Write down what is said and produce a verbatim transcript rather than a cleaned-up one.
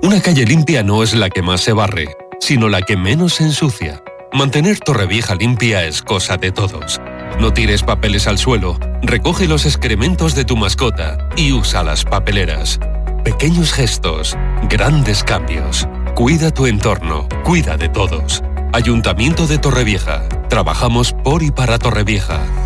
Una calle limpia no es la que más se barre, sino la que menos se ensucia. Mantener Torrevieja limpia es cosa de todos. No tires papeles al suelo, recoge los excrementos de tu mascota y usa las papeleras. Pequeños gestos, grandes cambios. Cuida tu entorno, cuida de todos. Ayuntamiento de Torrevieja. Trabajamos por y para Torrevieja.